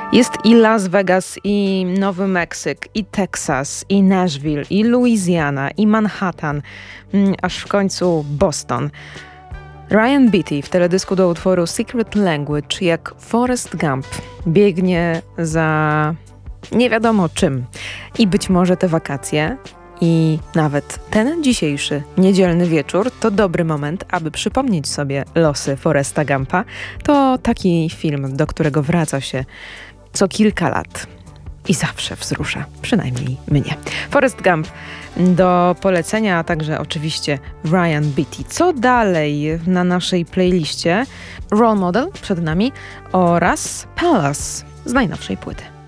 Jest i Las Vegas, i Nowy Meksyk, i Teksas, i Nashville, i Louisiana, i Manhattan, aż w końcu Boston. Ryan Beatty w teledysku do utworu Secret Language jak Forrest Gump biegnie za nie wiadomo czym. I być może te wakacje i nawet ten dzisiejszy niedzielny wieczór to dobry moment, aby przypomnieć sobie losy Forresta Gumpa. To taki film, do którego wraca się co kilka lat i zawsze wzrusza, przynajmniej mnie. Forrest Gump do polecenia, a także oczywiście Ryan Beatty. Co dalej na naszej playliście? Role Model przed nami oraz Palace z najnowszej płyty.